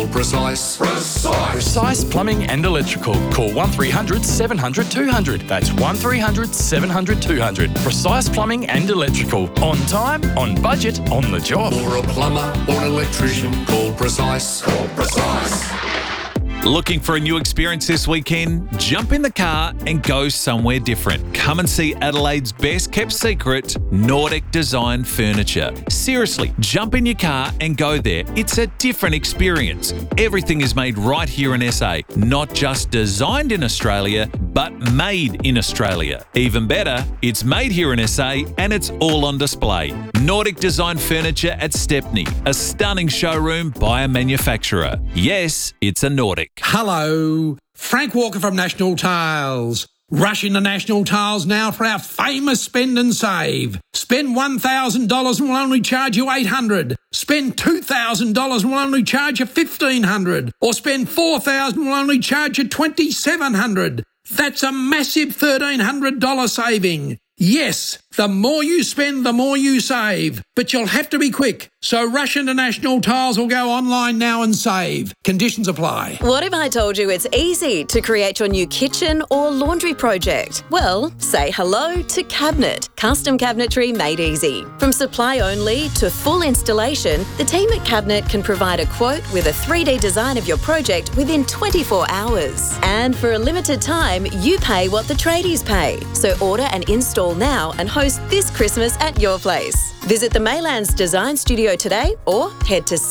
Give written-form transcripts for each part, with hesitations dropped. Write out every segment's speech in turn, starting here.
Precise. Precise Plumbing and Electrical. Call 1300 700 200. That's 1300 700 200. Precise Plumbing and Electrical. On time, on budget, on the job. For a plumber or an electrician, call Precise. Call Precise. Looking for a new experience this weekend? Jump in the car and go somewhere different. Come and see Adelaide's best kept secret, Nordic Design Furniture. Seriously, jump in your car and go there. It's a different experience. Everything is made right here in SA. Not just designed in Australia, but made in Australia. Even better, it's made here in SA and it's all on display. Nordic Design Furniture at Stepney, a stunning showroom by a manufacturer. Yes, it's a Nordic. Hello, Frank Walker from National Tiles. Rush into National Tiles now for our famous spend and save. Spend $1,000 and we'll only charge you $800. Spend $2,000 and we'll only charge you $1,500. Or spend $4,000 and we'll only charge you $2,700. That's a massive $1,300 saving. Yes, the more you spend, the more you save. But you'll have to be quick. So rush into National Tiles or go online now and save. Conditions apply. What if I told you it's easy to create your new kitchen or laundry project? Well, say hello to Cabinet. Custom cabinetry made easy. From supply only to full installation, the team at Cabinet can provide a quote with a 3D design of your project within 24 hours. And for a limited time, you pay what the tradies pay. So order and install now and host this Christmas at your place. Visit the Maylands Design Studio today or head to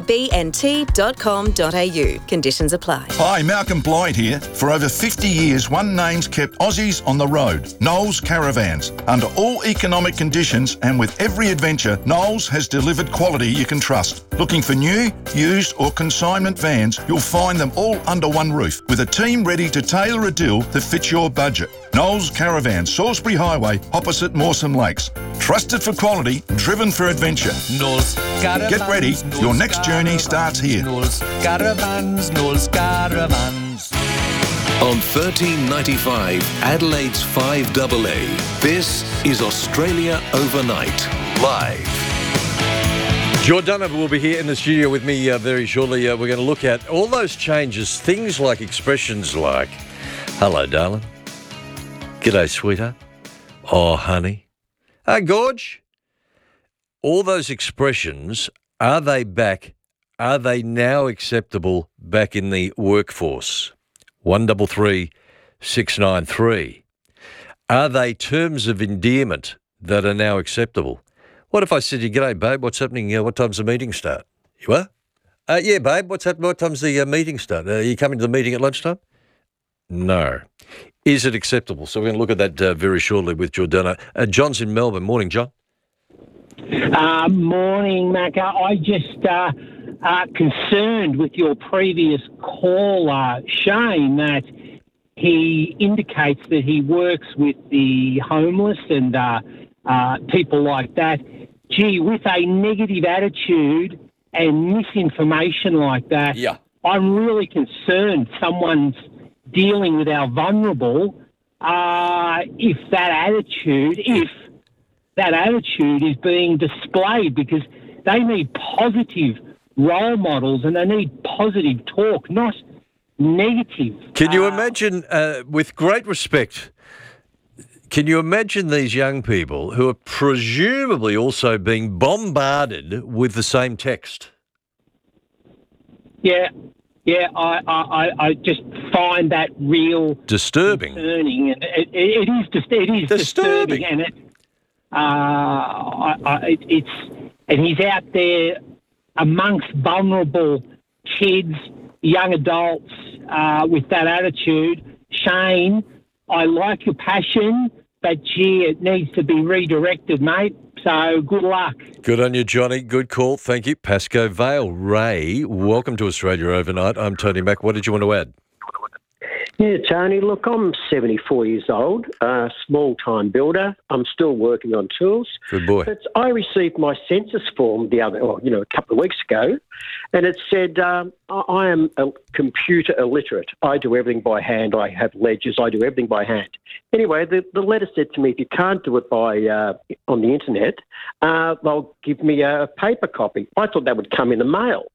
cabnt.com.au. Conditions apply. Hi, Malcolm Blythe here. For over 50 years, one name's kept Aussies on the road. Knowles Caravans. Under all economic conditions and with every adventure, Knowles has delivered quality you can trust. Looking for new, used or consignment vans, you'll find them all under one roof with a team ready to tailor a deal that fits your budget. Knowles Caravans, Salisbury Highway, opposite Mawson Lakes. Trusted for quality, driven for adventure. Knowles Caravans. Get ready, your next journey starts here. Knowles Caravans, Knowles Caravans. On 1395, Adelaide's 5AA, this is Australia Overnight, live. Jordana will be here in the studio with me very shortly. We're going to look at all those changes, things like expressions like, hello, darling. G'day, sweetheart. Oh, honey. Gorge. All those expressions, are they back? Are they now acceptable back in the workforce? 133 693. Are they terms of endearment that are now acceptable? What if I said to you, g'day, babe, what's happening? What time's the meeting start? You what? Yeah, babe, what's happening? What time's the meeting start? Are you coming to the meeting at lunchtime? No. Is it acceptable? So we're going to look at that very shortly with Jordana. John's in Melbourne. Morning, John. Morning, Macca. I just concerned with your previous caller, Shane, that he indicates that he works with the homeless and people like that. Gee, with a negative attitude and misinformation like that, yeah. I'm really concerned someone's dealing with our vulnerable if that attitude is being displayed, because they need positive role models and they need positive talk, not negative. Can you imagine, with great respect, can you imagine these young people who are presumably also being bombarded with the same text? Yeah, I just find that real disturbing. Concerning. It is disturbing, and and he's out there amongst vulnerable kids, young adults with that attitude. Shane, I like your passion, but gee, it needs to be redirected, mate. So good luck. Good on you, Johnny. Good call. Thank you. Pascoe Vale. Ray, welcome to Australia Overnight. I'm Tony Mack. What did you want to add? Yeah, Tony, look, I'm 74 years old, a small-time builder. I'm still working on tools. Good boy. But I received my census form a couple of weeks ago, and it said I am a computer illiterate. I do everything by hand. I have ledgers. I do everything by hand. Anyway, the letter said to me, if you can't do it by on the internet, they'll give me a paper copy. I thought that would come in the mail.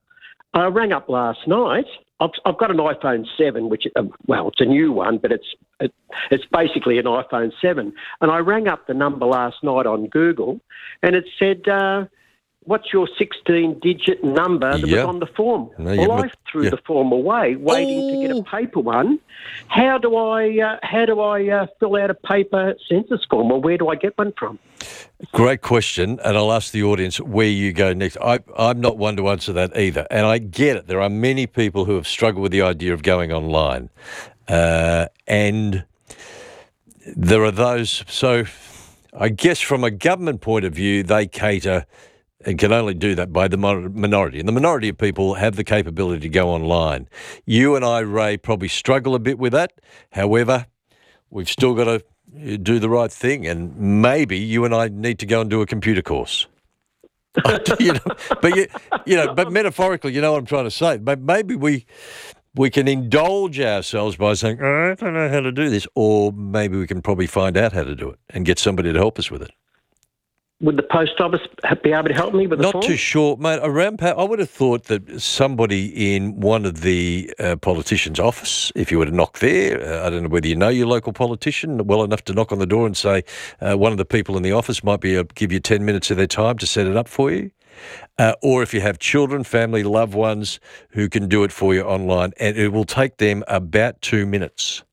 I rang up last night. I've got an iPhone 7, which, it's a new one, but it's basically an iPhone 7. And I rang up the number last night on Google, and it said, what's your 16-digit number that was on the form? I threw the form away, waiting to get a paper one. How do I fill out a paper census form, or where do I get one from? Great question, and I'll ask the audience where you go next. I'm not one to answer that either, and I get it. There are many people who have struggled with the idea of going online, and there are those. So I guess from a government point of view, they cater and can only do that by the minority. And the minority of people have the capability to go online. You and I, Ray, probably struggle a bit with that. However, we've still got to do the right thing, and maybe you and I need to go and do a computer course. But metaphorically, you know what I'm trying to say. Maybe we can indulge ourselves by saying, I don't know how to do this, or maybe we can probably find out how to do it and get somebody to help us with it. Would the post office be able to help me with the form? Not too sure, mate. I would have thought that somebody in one of the politicians' office, if you were to knock there, I don't know whether you know your local politician well enough to knock on the door and say one of the people in the office might be able to give you 10 minutes of their time to set it up for you. Or if you have children, family, loved ones who can do it for you online, and it will take them about 2 minutes.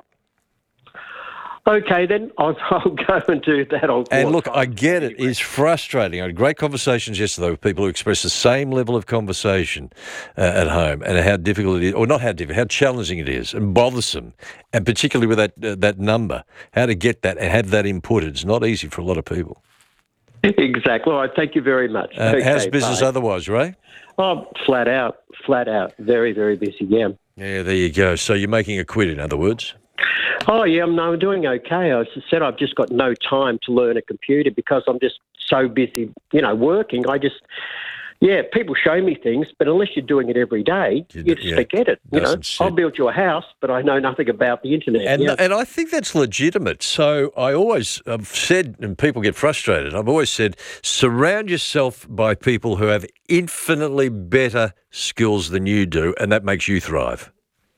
Okay, then I'll go and do that. And look, I get it. It's frustrating. I had great conversations yesterday with people who expressed the same level of conversation at home, and how difficult it is, or not how difficult, how challenging it is, and bothersome, and particularly with that number, how to get that and have that input. It's not easy for a lot of people. Exactly. All right, thank you very much. How's business otherwise, Ray? Oh, flat out. Very, very busy, yeah. Yeah, there you go. So you're making a quid, in other words? Oh, yeah, I'm doing okay. I said I've just got no time to learn a computer because I'm just so busy, working. People show me things, but unless you're doing it every day, you just forget it. I'll build you a house, but I know nothing about the internet. And I think that's legitimate. So I've said, and people get frustrated, I've always said, surround yourself by people who have infinitely better skills than you do, and that makes you thrive.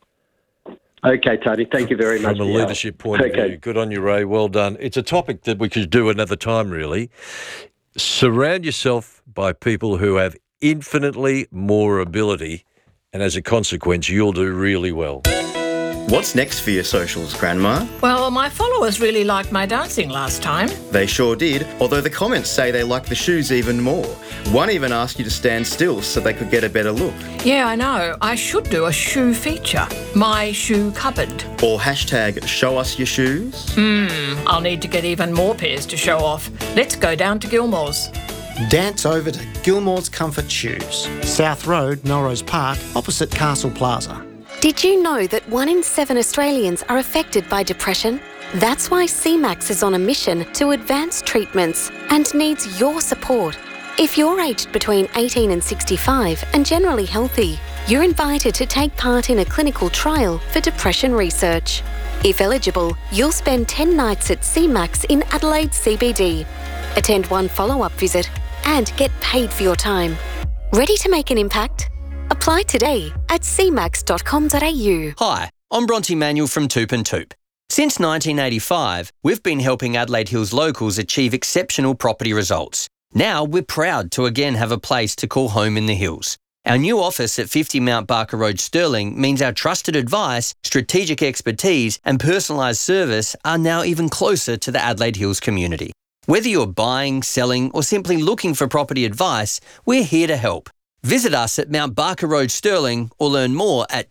Okay, Tony, thank you very much. From a leadership point of view. Good on you, Ray. Well done. It's a topic that we could do another time, really. Surround yourself by people who have infinitely more ability, and as a consequence, you'll do really well. What's next for your socials, Grandma? Well, my followers really liked my dancing last time. They sure did, although the comments say they like the shoes even more. One even asked you to stand still so they could get a better look. Yeah, I know. I should do a shoe feature. My shoe cupboard. Or hashtag show us your shoes. I'll need to get even more pairs to show off. Let's go down to Gilmore's. Dance over to Gilmore's Comfort Shoes, South Road, Melrose Park, opposite Castle Plaza. Did you know that 1 in 7 Australians are affected by depression? That's why CMAX is on a mission to advance treatments and needs your support. If you're aged between 18 and 65 and generally healthy, you're invited to take part in a clinical trial for depression research. If eligible, you'll spend 10 nights at CMAX in Adelaide CBD, attend 1 follow-up visit and get paid for your time. Ready to make an impact? Apply today at cmax.com.au. Hi, I'm Bronte Manuel from Toop and Toop. Since 1985, we've been helping Adelaide Hills locals achieve exceptional property results. Now we're proud to again have a place to call home in the hills. Our new office at 50 Mount Barker Road, Stirling, means our trusted advice, strategic expertise and personalised service are now even closer to the Adelaide Hills community. Whether you're buying, selling or simply looking for property advice, we're here to help. Visit us at Mount Barker Road, Stirling, or learn more at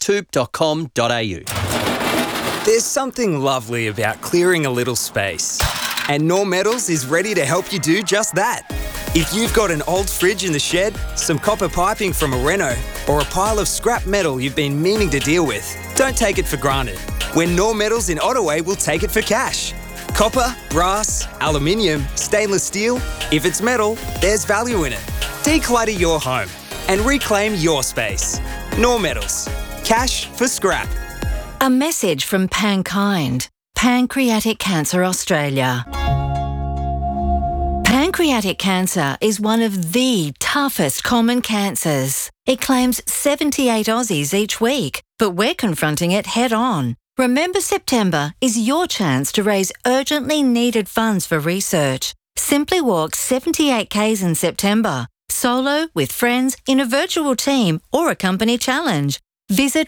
toop.com.au. There's something lovely about clearing a little space. And Knorr Metals is ready to help you do just that. If you've got an old fridge in the shed, some copper piping from a reno, or a pile of scrap metal you've been meaning to deal with, don't take it for granted. When Knorr Metals in Ottaway will take it for cash. Copper, brass, aluminium, stainless steel, if it's metal, there's value in it. Declutter your home and reclaim your space. Knorr Metals. Cash for scrap. A message from Pankind, Pancreatic Cancer Australia. Pancreatic cancer is one of the toughest common cancers. It claims 78 Aussies each week, but we're confronting it head on. Remember September is your chance to raise urgently needed funds for research. Simply walk 78 Ks in September, solo, with friends, in a virtual team or a company challenge. Visit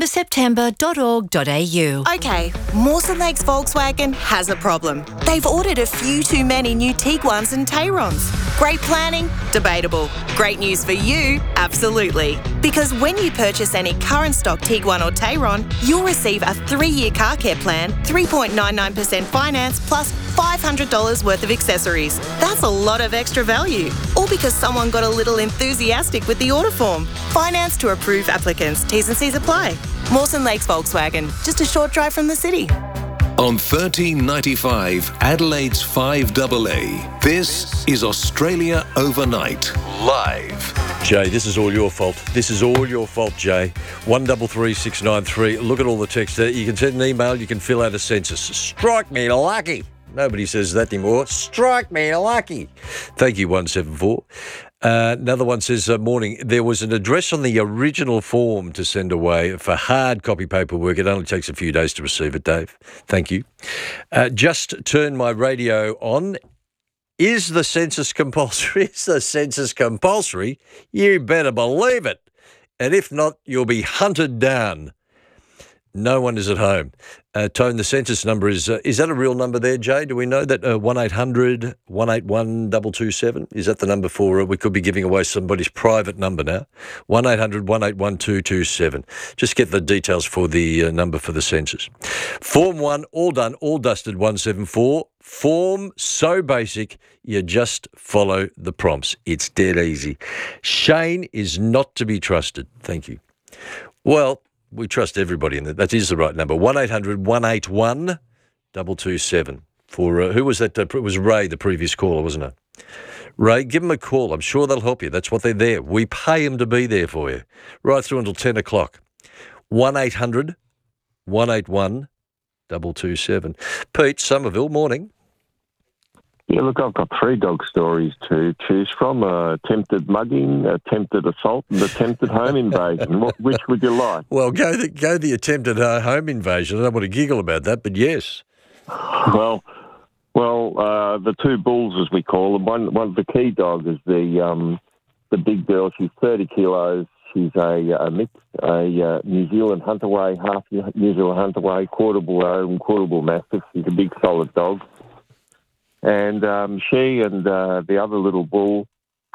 rememberseptember.org.au. Okay, Mawson Lakes Volkswagen has a problem. They've ordered a few too many new Tiguans and Tayrons. Great planning? Debatable. Great news for you? Absolutely. Because when you purchase any current stock Tiguan or Tayron, you'll receive a 3-year car care plan, 3.99% finance, plus $500 worth of accessories. That's a lot of extra value. All because someone got a little enthusiastic with the order form. Finance to approved applicants. T's and C's apply. Mawson Lakes Volkswagen, just a short drive from the city. On 1395 Adelaide's 5AA, this is Australia Overnight, live. Jay, this is all your fault. This is all your fault, Jay. 133693. Look at all the text there. You can send an email, you can fill out a census. Strike me lucky. Nobody says that anymore. Strike me lucky. Thank you, 174. Another one says, morning, there was an address on the original form to send away for hard copy paperwork. It only takes a few days to receive it, Dave. Thank you. Just turned my radio on. Is the census compulsory? Is the census compulsory? You better believe it. And if not, you'll be hunted down. No one is at home. Tone, the census number is that a real number there, Jay? Do we know that 1-800 181 227? Is that the number for we could be giving away somebody's private number now? 1-800 181 227. Just get the details for the number for the census. Form 1, all done, all dusted, 174. Form so basic, you just follow the prompts. It's dead easy. Shane is not to be trusted. Thank you. Well, we trust everybody in that. That is the right number. 1-800 181 227. For who was that? It was Ray, the previous caller, wasn't it? Ray, give them a call. I'm sure they'll help you. That's what they're there. We pay them to be there for you. Right through until 10 o'clock. 1-800 181 227. Pete, Somerville, morning. Yeah, look, I've got 3 dog stories to choose from. Attempted mugging, attempted assault, and attempted home invasion. Which would you like? Well, go the attempted home invasion. I don't want to giggle about that, but yes. Well, the 2 bulls, as we call them. One the key dog is the big girl. She's 30 kilos. She's a mix, a New Zealand Hunterway, half New Zealand Hunterway, quarter bull, quarter bull mastiff. She's a big, solid dog. And she and the other little bull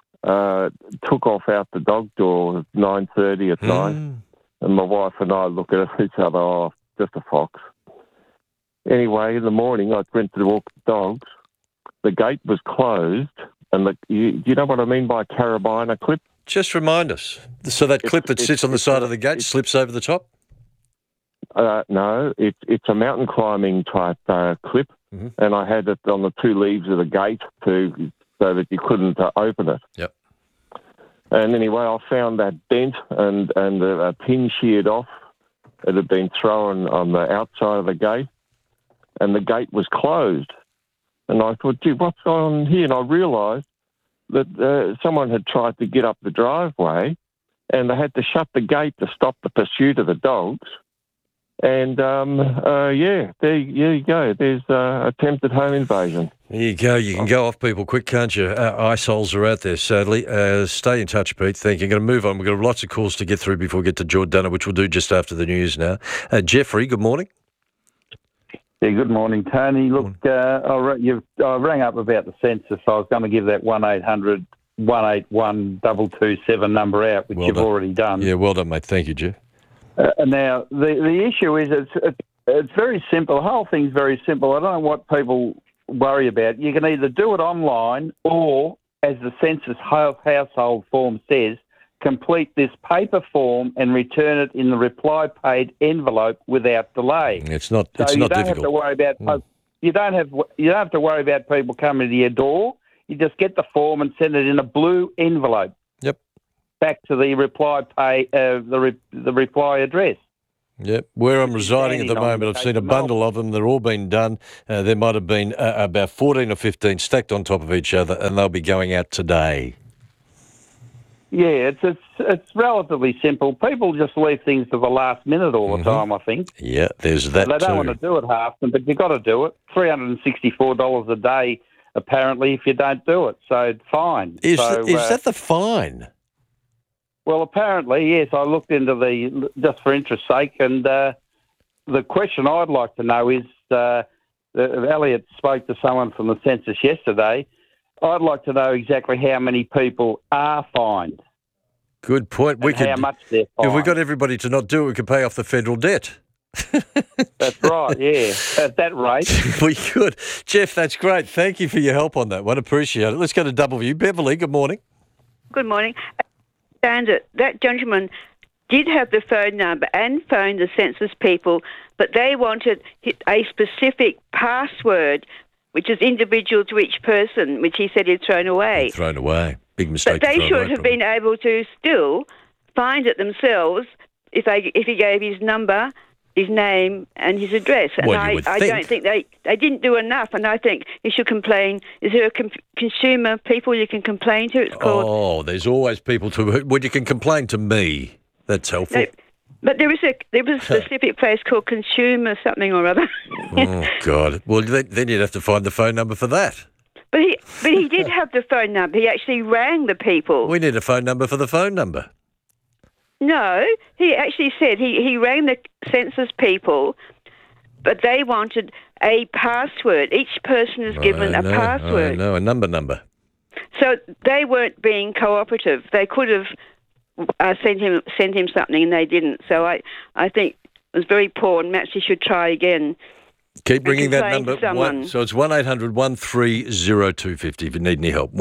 took off out the dog door at 9:30 at night. And my wife and I look at each other, oh, just a fox. Anyway, in the morning, I went to walk the dogs. The gate was closed. And do you know what I mean by carabiner clip? Just remind us. So that clip that sits on the side of the gate slips over the top? No, it's a mountain climbing type clip. Mm-hmm. And I had it on the 2 leaves of the gate so that you couldn't open it. Yep. And anyway, I found that bent and a pin sheared off. It had been thrown on the outside of the gate, and the gate was closed. And I thought, gee, what's going on here? And I realised that someone had tried to get up the driveway, and they had to shut the gate to stop the pursuit of the dogs. And, there you go. There's attempted home invasion. There you go. You can go off people quick, can't you? Ice holes are out there, sadly. Stay in touch, Pete. Thank you. I'm going to move on. We've got lots of calls to get through before we get to Jordana, which we'll do just after the news now. Jeffrey, good morning. Yeah, good morning, Tony. Look, I rang up about the census. I was going to give that 1-800 181 227 number out, which you've already done. Yeah, well done, mate. Thank you, Jeff. Now, the issue is it's very simple. The whole thing's very simple. I don't know what people worry about. You can either do it online or, as the census household form says, complete this paper form and return it in the reply paid envelope without delay. It's not difficult. Have to worry about you don't have to worry about people coming to your door. You just get the form and send it in a blue envelope. Yep. Back to the reply the reply address. Yep. Where I'm residing at the moment, I've seen a bundle of them. They're all been done. There might have been about 14 or 15 stacked on top of each other, and they'll be going out today. Yeah, it's relatively simple. People just leave things to the last minute all the time, I think. Yeah, there's that They don't too. want to do it half, but you've got to do it. $364 a day, apparently, if you don't do it. So it's fine. Is that the fine? Well, apparently, yes. I looked into just for interest's sake, and the question I'd like to know is, Elliot spoke to someone from the census yesterday. I'd like to know exactly how many people are fined. Good point. How much they're fined. If we got everybody to not do it, we could pay off the federal debt. That's right, yeah. At that rate. We could. Jeff, that's great. Thank you for your help on that one. Appreciate it. Let's go to Double View. Beverly, good morning. Good morning. That gentleman did have the phone number and phoned the census people, but they wanted a specific password, which is individual to each person, which he said he'd thrown away. Thrown away. Big mistake. But they should have been able to still find it themselves if he gave his number, his name, and his address. And Well, I you would don't think they didn't do enough, and I think you should complain. Is there a consumer people you can complain to? It's called... Oh, there's always people well, you can complain to me. That's helpful. No, but there was a specific place called Consumer something or other. Oh, God. Well, then you'd have to find the phone number for that. But he did have the phone number. He actually rang the people. We need a phone number for the phone number. No, he actually said he rang the census people, but they wanted a password. Each person is given a password. No, a number. So they weren't being cooperative. They could have sent him something, and they didn't. So I think it was very poor, and Maxie should try again. Keep bringing that complain to number. someone. So it's 1-800-130-250 if you need any help.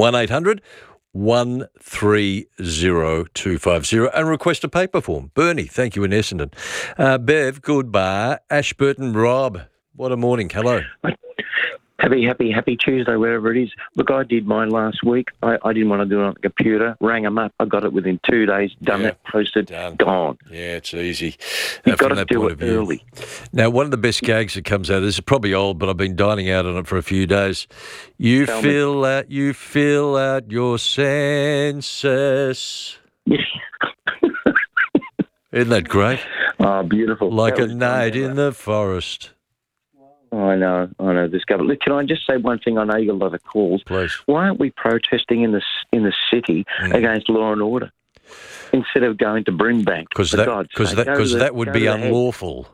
1-800-130-250 and request a paper form. Bernie, thank you in Essendon. Bev, goodbye. Ashburton Rob, what a morning. Hello. Happy Tuesday, wherever it is. Look, I did mine last week. I didn't want to do it on the computer. Rang them up. I got it within 2 days. Done it, posted, gone. Yeah, it's easy. You've got from to that do point it of view. early. Now, one of the best gags that comes out, this is probably old, but I've been dining out on it for a few days. You fill out your census. Isn't that great? Oh, beautiful. Like That a was night in the forest. I know this government. Look, can I just say one thing? I know you got a lot of calls. Please. Why aren't we protesting in the city against law and order instead of going to Brimbank? Because that would be unlawful.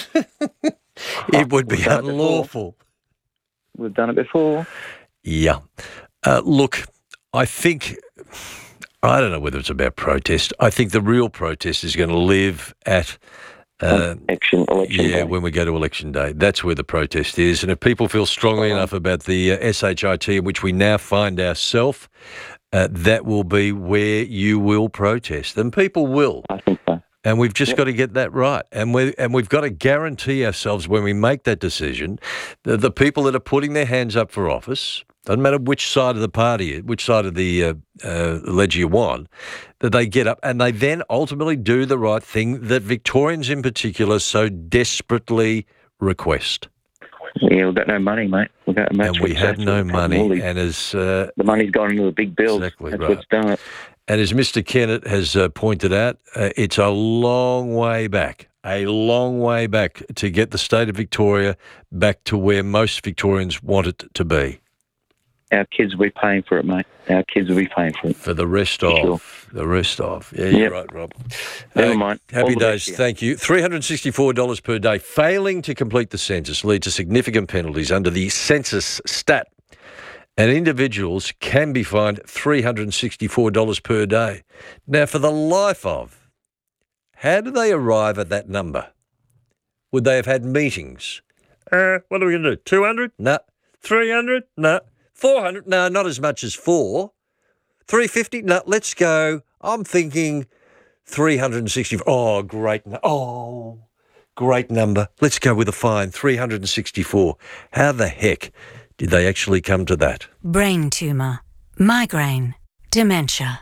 It would be unlawful. We've done it before. Yeah. Look, I think, I don't know whether it's about protest. I think the real protest is going to live at election day. When we go to election day. That's where the protest is. And if people feel strongly enough about the SHIT in which we now find ourselves, that will be where you will protest. And people will. I think so. And we've just got to get that right. And we've got to guarantee ourselves when we make that decision that the people that are putting their hands up for office, doesn't matter which side of the party, which side of the ledger you're on, that they get up and they then ultimately do the right thing that Victorians in particular so desperately request. Yeah, we've got no money, mate. And we have no money. And as the money's gone into the big bills. Exactly That's right. what's done it. And as Mr. Kennett has pointed out, it's a long way back to get the state of Victoria back to where most Victorians want it to be. Our kids will be paying for it, mate. Our kids will be paying for it. For the rest of. Yeah, you're right, Rob. Never mind. Happy All the days. best, yeah. Thank you. $364 per day. Failing to complete the census leads to significant penalties under the census stat. And individuals can be fined $364 per day. Now, for the life of, how do they arrive at that number? Would they have had meetings? What are we going to do? 200? No. 300? No. 400? No, not as much as 4. 350? No, let's go. I'm thinking 360. Oh, great. Great number. Let's go with a fine, 364. How the heck did they actually come to that? Brain tumour, migraine, dementia.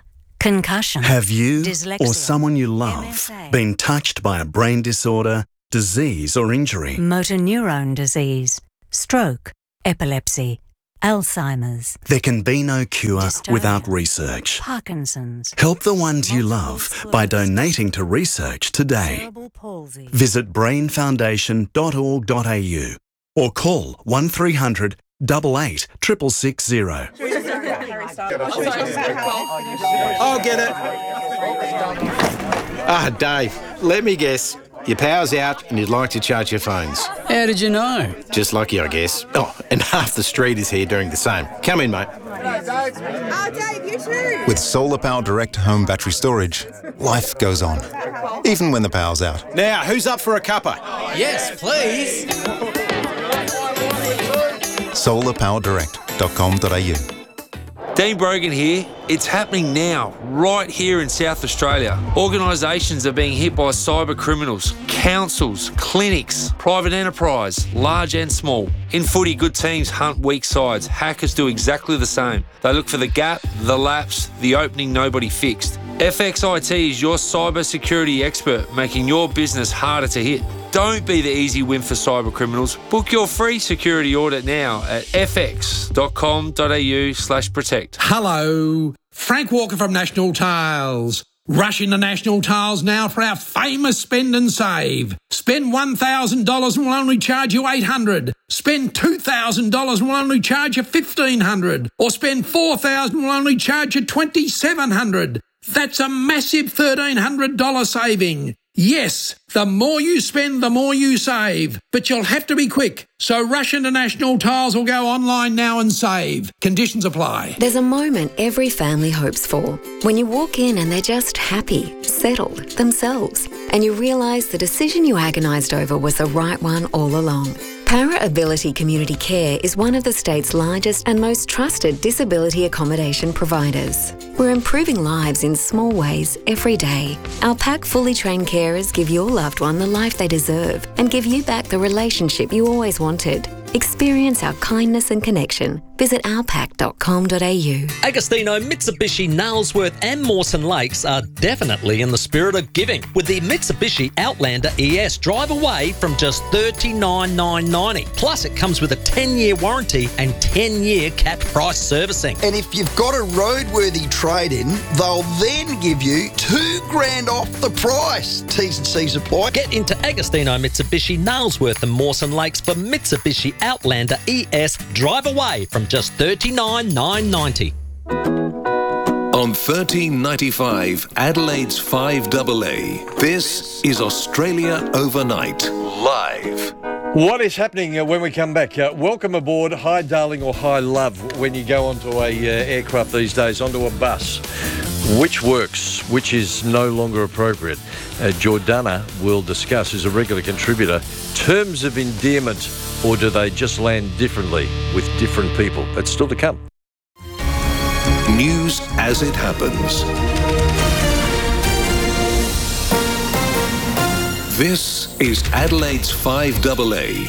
concussion. Have you dyslexia, or someone you love MSA, been touched by a brain disorder, disease or injury? motor neurone disease, stroke, epilepsy, Alzheimer's, There can be no cure Dystonia, without research. Parkinson's, Help the ones you love by donating to research today. cerebral palsy. Visit brainfoundation.org.au or call 1300 88 660. I'll get it. Dave, let me guess. Your power's out and you'd like to charge your phones. How did you know? Just lucky, I guess. Oh, and half the street is here doing the same. Come in, mate. Dave, you too. With Solar Power Direct home battery storage, life goes on, even when the power's out. Now, who's up for a cuppa? Yes, please. solarpowerdirect.com.au. Dean Brogan here. It's happening now, right here in South Australia. Organisations are being hit by cyber criminals, councils, clinics, private enterprise, large and small. In footy, good teams hunt weak sides. Hackers do exactly the same. They look for the gap, the lapse, the opening nobody fixed. FXIT is your cyber security expert, making your business harder to hit. Don't be the easy win for cyber criminals. Book your free security audit now at fx.com.au/protect. Hello, Frank Walker from National Tiles. Rush into National Tiles now for our famous spend and save. Spend $1,000 and we'll only charge you $800. Spend $2,000 and we'll only charge you $1,500. Or spend $4,000 and we'll only charge you $2,700. That's a massive $1,300 saving. Yes, the more you spend, the more you save. But you'll have to be quick. So rush into National Tiles or go online now and save. Conditions apply. There's a moment every family hopes for. When you walk in and they're just happy, settled, themselves. And you realise the decision you agonised over was the right one all along. Para Ability Community Care is one of the state's largest and most trusted disability accommodation providers. We're improving lives in small ways every day. Our PAC fully trained carers give your loved one the life they deserve and give you back the relationship you always wanted. Experience our kindness and connection. Visit ourpac.com.au. Agostino, Mitsubishi, Nailsworth and Mawson Lakes are definitely in the spirit of giving with the Mitsubishi Outlander ES. Drive away from just $39,990. Plus it comes with a 10-year warranty and 10-year capped price servicing. And if you've got a roadworthy trade-in, they'll then give you $2,000 off the price. T's and C's apply. Get into Agostino, Mitsubishi, Nailsworth and Mawson Lakes for Mitsubishi Outlander ES. Drive away from just $39,990. On 1395 Adelaide's 5AA, this is Australia Overnight, live. What is happening when we come back? Welcome aboard. Hi, darling, or hi, love, when you go onto a aircraft these days, onto a bus. Which works, which is no longer appropriate? Jordana will discuss, as a regular contributor, terms of endearment, or do they just land differently with different people? That's still to come. News as it happens. This is Adelaide's 5AA.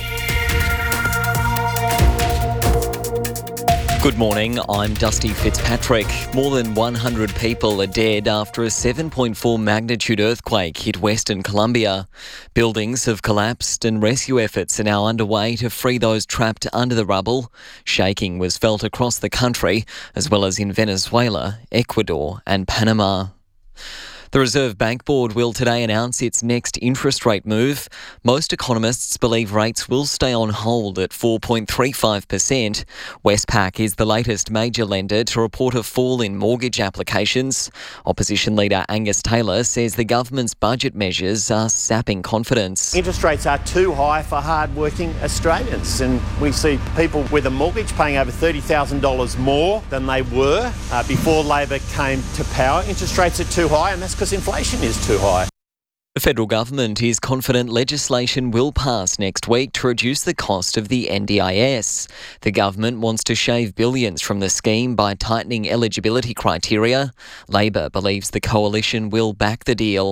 Good morning, I'm Dusty Fitzpatrick. More than 100 people are dead after a 7.4 magnitude earthquake hit Western Colombia. Buildings have collapsed and rescue efforts are now underway to free those trapped under the rubble. Shaking was felt across the country, as well as in Venezuela, Ecuador and Panama. The Reserve Bank Board will today announce its next interest rate move. Most economists believe rates will stay on hold at 4.35%. Westpac is the latest major lender to report a fall in mortgage applications. Opposition leader Angus Taylor says the government's budget measures are sapping confidence. Interest rates are too high for hard-working Australians, and we see people with a mortgage paying over $30,000 more than they were before Labor came to power. Interest rates are too high, and that's because inflation is too high. The federal government is confident legislation will pass next week to reduce the cost of the NDIS. The government wants to shave billions from the scheme by tightening eligibility criteria. Labor believes the coalition will back the deal.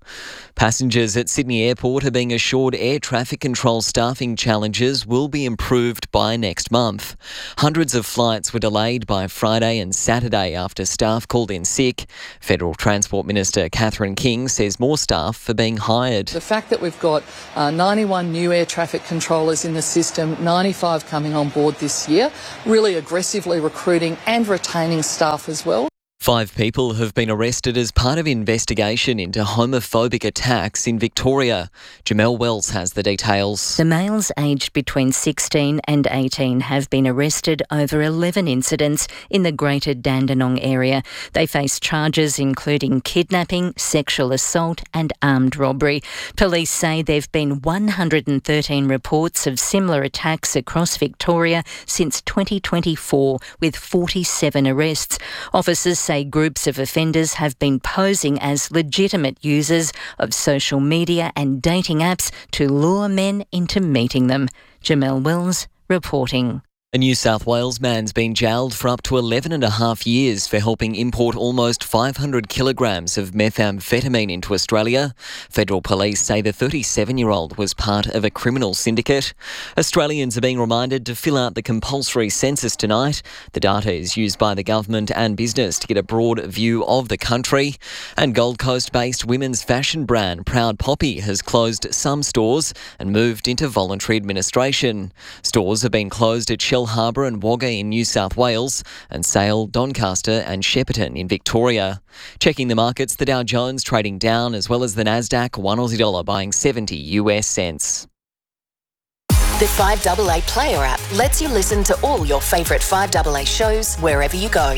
Passengers at Sydney Airport are being assured air traffic control staffing challenges will be improved by next month. Hundreds of flights were delayed by Friday and Saturday after staff called in sick. Federal Transport Minister Catherine King says more staff are being hired. The fact that we've got 91 new air traffic controllers in the system, 95 coming on board this year, really aggressively recruiting and retaining staff as well. 5 people have been arrested as part of investigation into homophobic attacks in Victoria. Jamel Wells has the details. The males aged between 16 and 18 have been arrested over 11 incidents in the Greater Dandenong area. They face charges including kidnapping, sexual assault and armed robbery. Police say there have been 113 reports of similar attacks across Victoria since 2024, with 47 arrests. Officers say groups of offenders have been posing as legitimate users of social media and dating apps to lure men into meeting them. Jamel Wells reporting. A New South Wales man's been jailed for up to 11.5 years for helping import almost 500 kilograms of methamphetamine into Australia. Federal police say the 37-year-old was part of a criminal syndicate. Australians are being reminded to fill out the compulsory census tonight. The data is used by the government and business to get a broad view of the country. And Gold Coast-based women's fashion brand Proud Poppy has closed some stores and moved into voluntary administration. Stores have been closed at Shell Harbour and Wagga in New South Wales, and Sale, Doncaster and Shepparton in Victoria. Checking the markets, the Dow Jones trading down, as well as the Nasdaq, $1 Aussie buying 70 US cents. The 5AA Player app lets you listen to all your favourite 5AA shows wherever you go.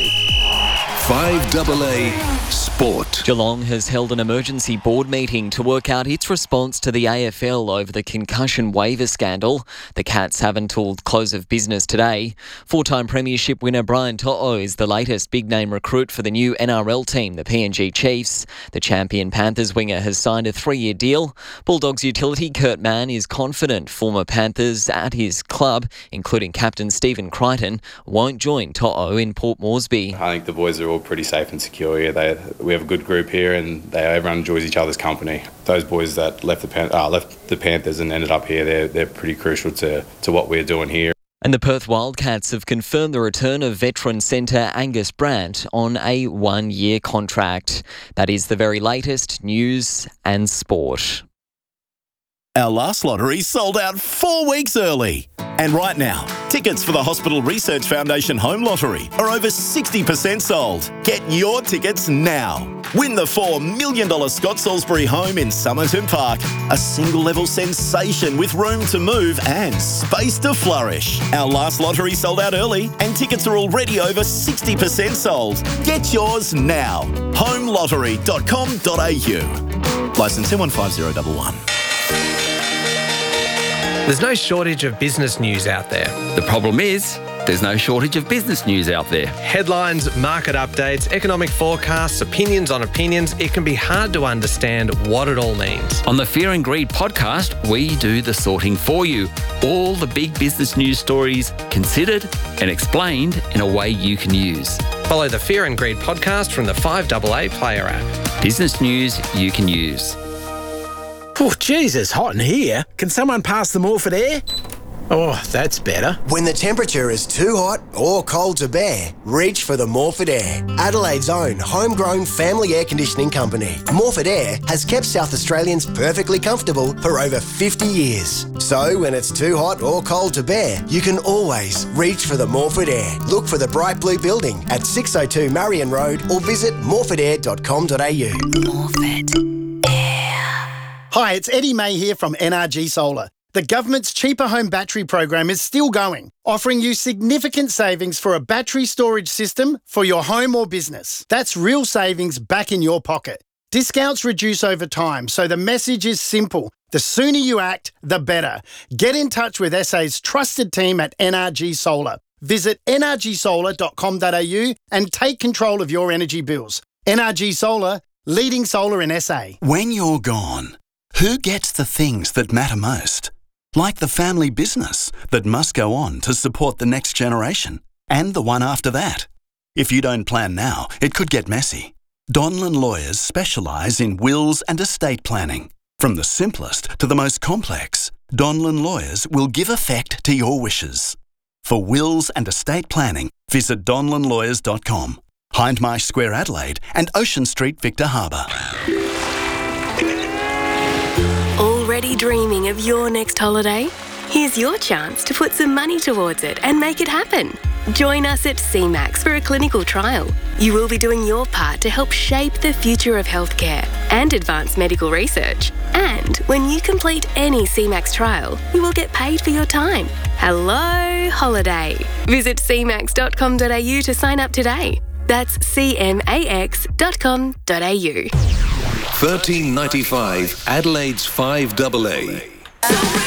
5AA Sport. Geelong has held an emergency board meeting to work out its response to the AFL over the concussion waiver scandal. The Cats have until close of business today. 4-time premiership winner Brian To'o is the latest big-name recruit for the new NRL team, the PNG Chiefs. The champion Panthers winger has signed a 3-year deal. Bulldogs utility Kurt Mann is confident former Panthers at his club, including captain Stephen Crichton, won't join To'o in Port Moresby. I think the boys are all pretty safe and secure here. We have a good group here, and everyone enjoys each other's company. Those boys that left the Panthers and ended up here, they're pretty crucial to what we're doing here. And the Perth Wildcats have confirmed the return of veteran centre Angus Brandt on a 1-year contract. That is the very latest news and sport. Our last lottery sold out 4 weeks early. And right now, tickets for the Hospital Research Foundation Home Lottery are over 60% sold. Get your tickets now. Win the $4 million Scott Salisbury home in Somerton Park. A single-level sensation with room to move and space to flourish. Our last lottery sold out early and tickets are already over 60% sold. Get yours now. homelottery.com.au. Licence M150011. There's no shortage of business news out there. The problem is, there's no shortage of business news out there. Headlines, market updates, economic forecasts, opinions on opinions. It can be hard to understand what it all means. On the Fear and Greed podcast, we do the sorting for you. All the big business news stories considered and explained in a way you can use. Follow the Fear and Greed podcast from the 5AA Player app. Business news you can use. Oh, Jesus, hot in here. Can someone pass the Morford air? Oh, that's better. When the temperature is too hot or cold to bear, reach for the Morford Air, Adelaide's own homegrown family air conditioning company. Morford Air has kept South Australians perfectly comfortable for over 50 years. So when it's too hot or cold to bear, you can always reach for the Morford Air. Look for the bright blue building at 602 Marion Road or visit morfordair.com.au. Morford. Hi, it's Eddie May here from NRG Solar. The government's Cheaper Home Battery program is still going, offering you significant savings for a battery storage system for your home or business. That's real savings back in your pocket. Discounts reduce over time, so the message is simple. The sooner you act, the better. Get in touch with SA's trusted team at NRG Solar. Visit nrgsolar.com.au and take control of your energy bills. NRG Solar, leading solar in SA. When you're gone, who gets the things that matter most? Like the family business that must go on to support the next generation and the one after that. If you don't plan now, it could get messy. Donlan Lawyers specialise in wills and estate planning. From the simplest to the most complex, Donlan Lawyers will give effect to your wishes. For wills and estate planning, visit donlanlawyers.com, Hindmarsh Square, Adelaide, and Ocean Street, Victor Harbour. Already dreaming of your next holiday? Here's your chance to put some money towards it and make it happen. Join us at CMAX for a clinical trial. You will be doing your part to help shape the future of healthcare and advance medical research. And when you complete any CMAX trial, you will get paid for your time. Hello, holiday. Visit cmax.com.au to sign up today. That's cmax.com.au. 1395 Adelaide's 5AA.